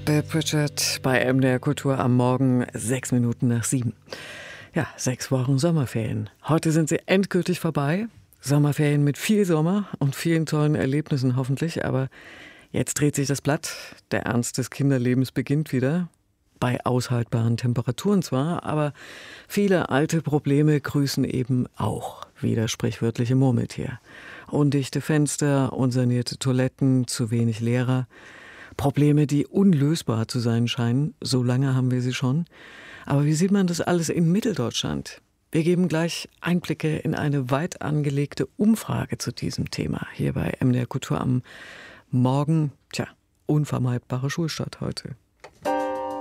Bill Pritchard bei MDR Kultur am Morgen 6:07. Ja, 6 Wochen Sommerferien. Heute sind sie endgültig vorbei. Sommerferien mit viel Sommer und vielen tollen Erlebnissen hoffentlich. Aber jetzt dreht sich das Blatt. Der Ernst des Kinderlebens beginnt wieder. Bei aushaltbaren Temperaturen zwar, aber viele alte Probleme grüßen eben auch, wie das sprichwörtliche Murmeltier. Undichte Fenster, unsanierte Toiletten, zu wenig Lehrer. Probleme, die unlösbar zu sein scheinen. So lange haben wir sie schon. Aber wie sieht man das alles in Mitteldeutschland? Wir geben gleich Einblicke in eine weit angelegte Umfrage zu diesem Thema. Hier bei MDR Kultur am Morgen. Unvermeidbare Schulstart heute.